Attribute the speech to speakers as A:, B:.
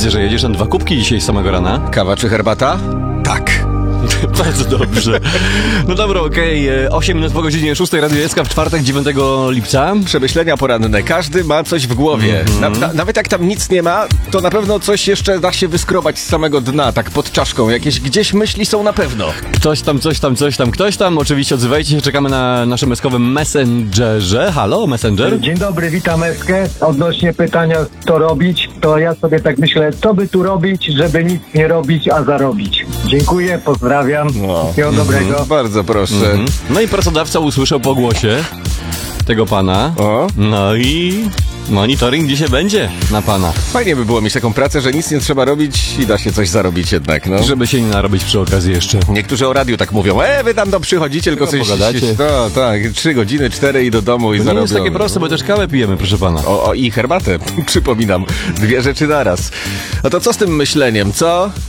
A: Widzę, że jedziesz na 2 kubki dzisiaj z samego rana.
B: Kawa czy herbata?
A: Tak. Bardzo dobrze. No dobra, okej. 8 minut po godzinie 6 Radio SK w czwartek, 9 lipca.
B: Przemyślenia poranne. Każdy ma coś w głowie. Nawet jak tam nic nie ma, to na pewno coś jeszcze da się wyskrobać z samego dna, tak pod czaszką. Jakieś gdzieś myśli są na pewno.
A: Ktoś tam. Oczywiście odzywajcie się, czekamy na naszym eskowym Messengerze. Halo, Messenger?
C: Dzień dobry, witam Eskę. Odnośnie pytania, co robić, to ja sobie tak myślę, co by tu robić, żeby nic nie robić, a zarobić. Dziękuję, pozdrawiam. Wszystkiego dobrego.
B: Bardzo proszę.
A: No i pracodawca usłyszał po głosie tego pana.
B: O.
A: No i monitoring dzisiaj będzie na pana.
B: Fajnie by było mieć taką pracę, że nic nie trzeba robić i da się coś zarobić jednak, no.
A: Żeby się nie narobić przy okazji jeszcze.
B: Niektórzy o radiu tak mówią, wy tam przychodzicie, tylko coś
A: pogadacie.
B: No, tak, 3 godziny, 4 i do domu i
A: To nie
B: zarobią.
A: jest takie proste, bo też kawę pijemy, proszę pana.
B: I herbatę, przypominam. 2 rzeczy naraz. No to co z tym myśleniem, co?